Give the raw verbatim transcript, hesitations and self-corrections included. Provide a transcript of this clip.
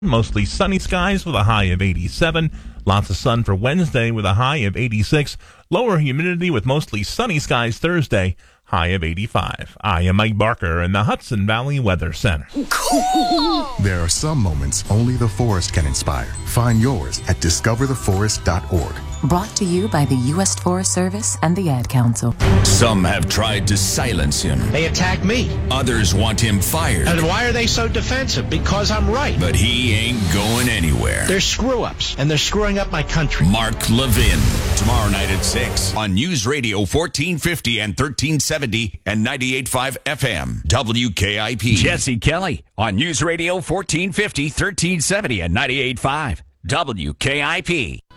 Mostly sunny skies with a high of eighty-seven. Lots of sun for Wednesday with a high of eighty-six. Lower humidity with mostly sunny skies Thursday, high of eighty-five. I am Mike Barker in the Hudson Valley Weather Center. Cool! There are some moments only the forest can inspire. Find yours at discover the forest dot org. Brought to you by the U S Forest Service and the Ad Council. Some have tried to silence him. They attack me. Others want him fired. And why are they so defensive? Because I'm right. But he ain't going anywhere. They're screw-ups, and they're screwing up my country. Mark Levin, tomorrow night at six on News Radio fourteen fifty and thirteen seventy and ninety-eight point five F M, W K I P. Jesse Kelly on News Radio fourteen fifty, thirteen seventy and ninety-eight point five, W K I P.